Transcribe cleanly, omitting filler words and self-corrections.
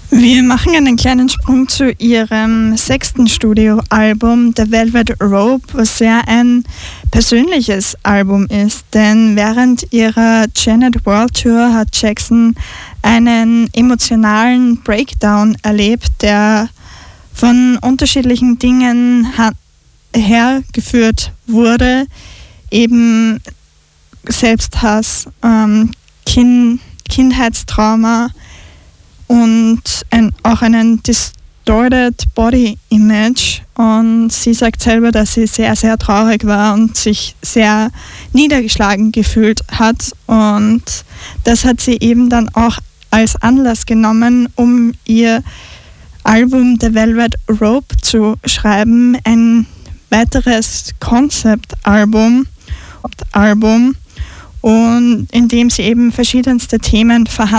Wir machen einen kleinen Sprung zu ihrem 6. Studioalbum The Velvet Rope, was sehr ein persönliches Album ist, denn während ihrer Janet World Tour hat Jackson einen emotionalen Breakdown erlebt, der von unterschiedlichen Dingen hergeführt wurde, eben Selbsthass, Kindheitstrauma und auch einen distorted Body Image. Und sie sagt selber, dass sie sehr, sehr traurig war und sich sehr niedergeschlagen gefühlt hat. Und das hat sie eben dann auch als Anlass genommen, um ihr Album The Velvet Rope zu schreiben, ein weiteres Concept-Album, und in dem sie eben verschiedenste Themen verhandelt.